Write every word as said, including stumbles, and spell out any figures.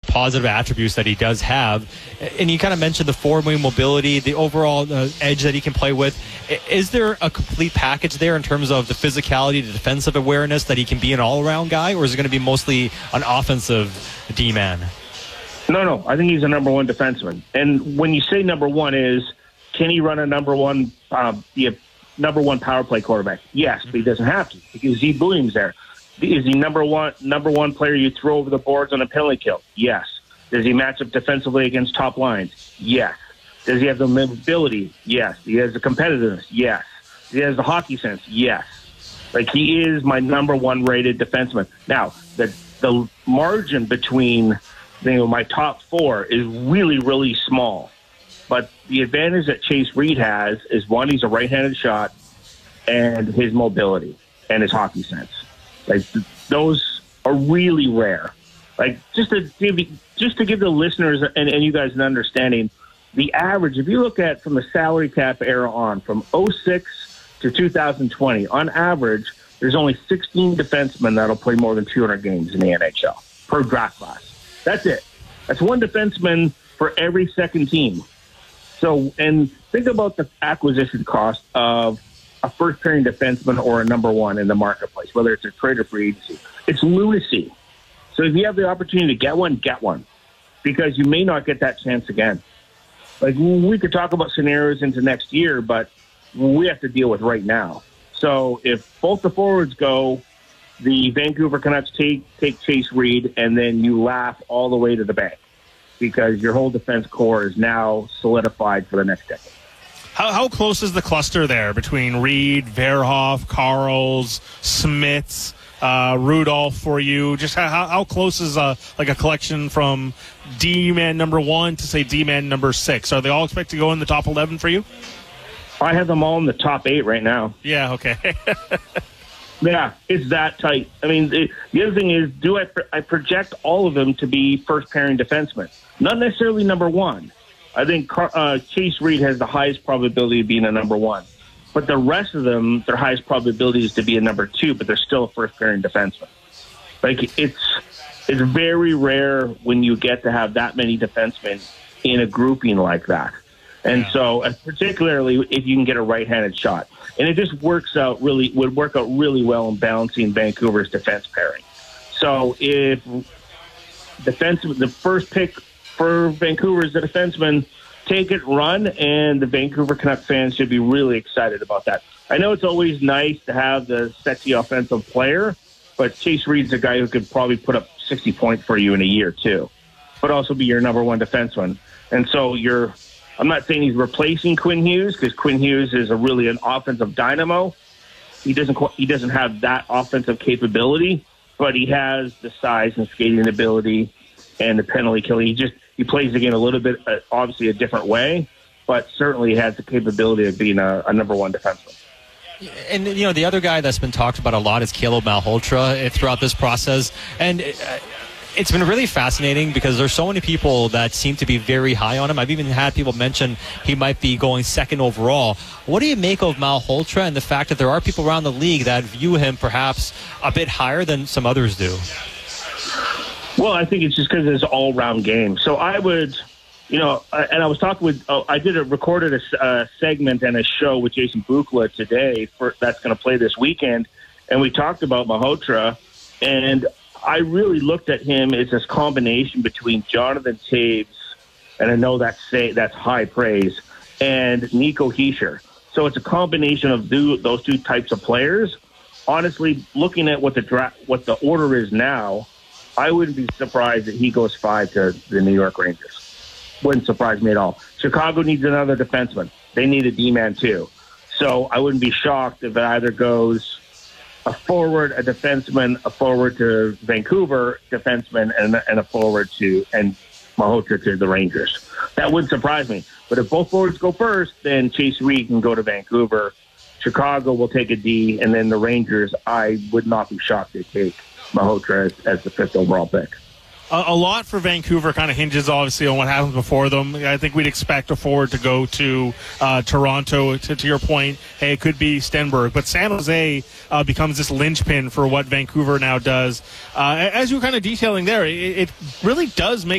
positive attributes that he does have. And you kind of mentioned the forward mobility, the overall uh, edge that he can play with. Is there a complete package there in terms of the physicality, the defensive awareness, that he can be an all-around guy, or is it going to be mostly an offensive D-man? No, no. I think he's a number one defenseman. And when you say number one is, can he run a number one, um, be a number one power play quarterback? Yes, but he doesn't have to because Zeke Williams there. Is he number one number one player you throw over the boards on a penalty kill? Yes. Does he match up defensively against top lines? Yes. Does he have the mobility? Yes. He has the competitiveness? Yes. He has the hockey sense? Yes. Like, he is my number one rated defenseman. Now, the the margin between, you know, my top four is really, really small. But the advantage that Chase Reed has is, one, he's a right-handed shot, and his mobility and his hockey sense. Like, th- those are really rare. Like, just to give just to give the listeners and, and you guys an understanding, the average, if you look at from the salary cap era on, from oh six to two thousand twenty, on average, there's only sixteen defensemen that'll play more than two hundred games in the N H L per draft class. That's it. That's one defenseman for every second team. So, and think about the acquisition cost of a first-pairing defenseman or a number one in the marketplace, whether it's a trade or free agency. It's lunacy. So if you have the opportunity to get one, get one, because you may not get that chance again. Like, we could talk about scenarios into next year, but we have to deal with right now. So if both the forwards go, the Vancouver Canucks take take Chase Reed, and then you laugh all the way to the bank, because your whole defense core is now solidified for the next decade. How, how close is the cluster there between Reed, Verhoff, Carls, Smits, uh, Rudolph for you? Just how, how close is a, like a collection from D-man number one to, say, D-man number six? Are they all expected to go in the top eleven for you? I have them all in the top eight right now. Yeah, okay. Yeah, it's that tight. I mean, the, the other thing is, do I, I project all of them to be first-pairing defensemen? Not necessarily number one. I think uh, Chase Reed has the highest probability of being a number one. But the rest of them, their highest probability is to be a number two, but they're still a first-pairing defenseman. Like, it's it's very rare when you get to have that many defensemen in a grouping like that. And yeah. so, uh, particularly if you can get a right-handed shot. And it just works out really, would work out really well in balancing Vancouver's defense pairing. So if defense, the first pick for Vancouver is the defenseman, take it, run, and the Vancouver Canucks fans should be really excited about that. I know it's always nice to have the sexy offensive player, but Chase Reed's a guy who could probably put up sixty points for you in a year too, but also be your number one defenseman. And so you're, I'm not saying he's replacing Quinn Hughes, because Quinn Hughes is a really an offensive dynamo. He doesn't he doesn't have that offensive capability, but he has the size and skating ability and the penalty killing. He just he plays the game a little bit, uh, obviously a different way, but certainly has the capability of being a, a number one defenseman. And, you know, the other guy that's been talked about a lot is Caleb Malhotra throughout this process. And uh, it's been really fascinating because there's so many people that seem to be very high on him. I've even had people mention he might be going second overall. What do you make of Malhotra and the fact that there are people around the league that view him perhaps a bit higher than some others do? Well, I think it's just because it's an all-round game. So I would, you know, and I was talking with, oh, I did a recorded a, a segment and a show with Jason Bukla today for that's going to play this weekend, and we talked about Malhotra, and I really looked at him as this combination between Jonathan Toews, and I know that's say that's high praise, and Nico Hischier. So it's a combination of do, those two types of players. Honestly, looking at what the dra- what the order is now, I wouldn't be surprised that he goes five to the New York Rangers. Wouldn't surprise me at all. Chicago needs another defenseman. They need a D-man too. So I wouldn't be shocked if it either goes a forward, a defenseman, a forward to Vancouver, defenseman, and, and a forward to and Malhotra to the Rangers. That wouldn't surprise me. But if both forwards go first, then Chase Reed can go to Vancouver. Chicago will take a D, and then the Rangers, I would not be shocked to take Malhotra as, as the fifth overall pick. A, a lot for Vancouver kind of hinges, obviously, on what happens before them. I think we'd expect a forward to go to uh, Toronto. To, to your point, hey, it could be Stenberg. But San Jose uh, becomes this linchpin for what Vancouver now does. Uh, as you were kind of detailing there, it, it really does make